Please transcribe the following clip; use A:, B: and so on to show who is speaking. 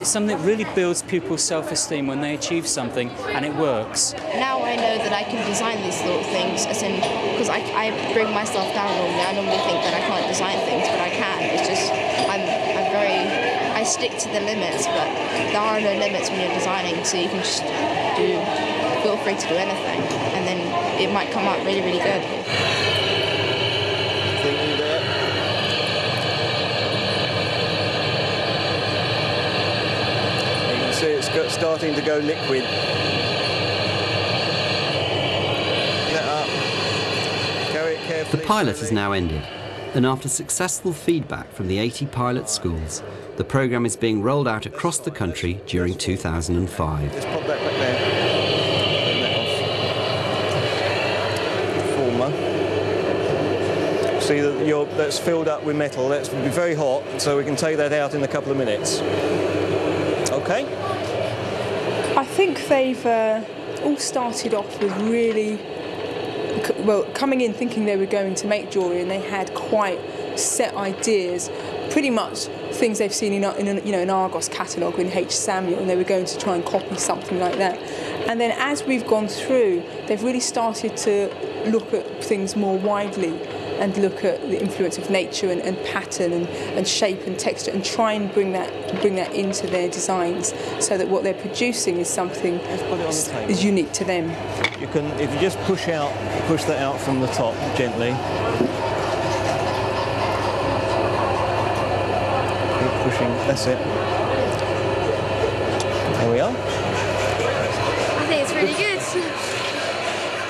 A: It's something that really builds pupils' self-esteem when they achieve something and it works.
B: Now I know that I can design these little things, as in, because I bring myself down normally. I normally think that I can't design things, but I can. It's just, I stick to the limits, but there are no limits when you're designing, so you can just feel free to do anything, and then it might come out really, really good.
C: It's starting to go liquid. Let up. Carry it carefully.
D: The pilot has now ended, and after successful feedback from the 80 pilot schools, the programme is being rolled out across the country during 2005.
C: Just pop that back there. Turn that off. Former. See that that's filled up with metal. That's be very hot, so we can take that out in a couple of minutes. Okay.
E: I think they've all started off with really, well, coming in thinking they were going to make jewellery, and they had quite set ideas, pretty much things they've seen in an Argos catalogue in H. Samuel, and they were going to try and copy something like that. And then as we've gone through, they've really started to look at things more widely and look at the influence of nature and pattern and shape and texture, and try and bring that into their designs, so that what they're producing is something is unique to them.
C: You can, if you just push that out from the top gently. Keep pushing. That's it. There we are.
B: I think it's really good.